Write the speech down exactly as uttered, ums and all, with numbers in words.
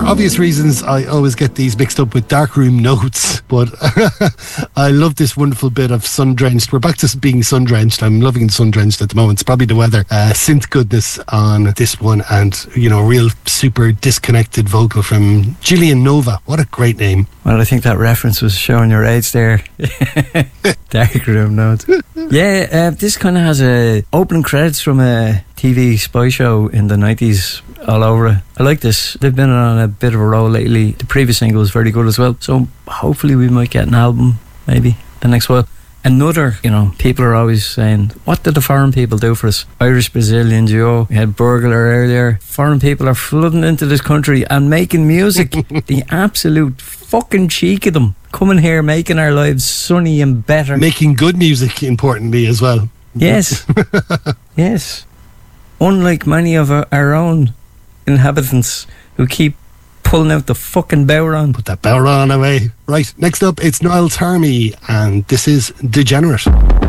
obvious reasons, I always get these mixed up with Darkroom Notes, but I love this wonderful bit of Sun-Drenched. We're back to being sun-drenched. I'm loving Sun-Drenched at the moment. It's probably the weather. Uh, synth goodness on this one, and, you know, real super disconnected vocal from Gillian Nova. What a great name. Well, I think that reference was showing your age there. Darkroom Notes. Yeah, uh, this kind of has a opening credits from a T V spy show in the nineties all over it. I like this. They've been on a bit of a roll lately. The previous single was very good as well. So hopefully we might get an album maybe the next while. Another, you know, people are always saying, what did the foreign people do for us? Irish-Brazilian duo. We had Burglar earlier. Foreign people are flooding into this country and making music. The absolute fucking cheek of them. Coming here, making our lives sunny and better. Making good music, importantly, as well. Yes. Yes. Unlike many of our, our own inhabitants who keep pulling out the fucking Bowron. Put that Bowron away. Right, next up, it's Niall Tarmy, and this is Degenerate.